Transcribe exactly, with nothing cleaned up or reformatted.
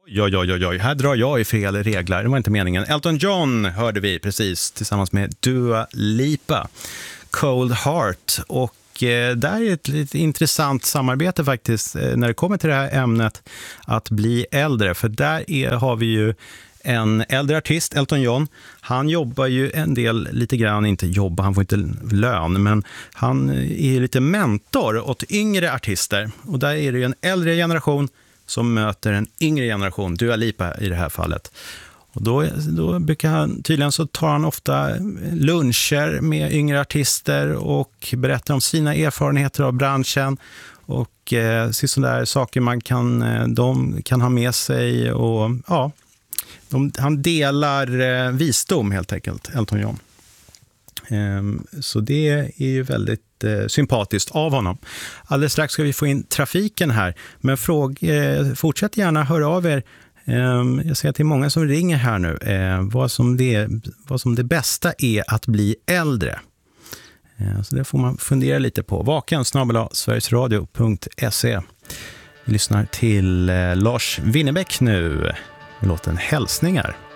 Ja, ja, ja, ja, här drar jag i fel regler. Det var inte meningen. Elton John hörde vi precis tillsammans med Dua Lipa, Cold Heart. Och eh, där är ett lite intressant samarbete faktiskt eh, när det kommer till det här ämnet att bli äldre. För där är, har vi ju en äldre artist, Elton John. Han jobbar ju en del, lite grann, inte jobba, han får inte lön, men han är lite mentor åt yngre artister. Och där är det ju en äldre generation som möter en yngre generation, Dua Lipa i det här fallet. Och då, då brukar han, tydligen så tar han ofta luncher med yngre artister och berättar om sina erfarenheter av branschen och eh, sådär saker man kan, de kan ha med sig och ja, de, han delar eh, visdom helt enkelt, Elton John. Ehm, så det är ju väldigt eh, sympatiskt av honom. Alldeles strax ska vi få in trafiken här, men fråg, eh, fortsätt gärna höra av er. Ehm, jag ser att det är många som ringer här nu. Ehm, vad, som det, vad som det bästa är att bli äldre. Ehm, så det får man fundera lite på. Vaken snabel-a sverigesradio punkt se. Vi lyssnar till eh, Lars Winnerbäck nu med låten Hälsningar.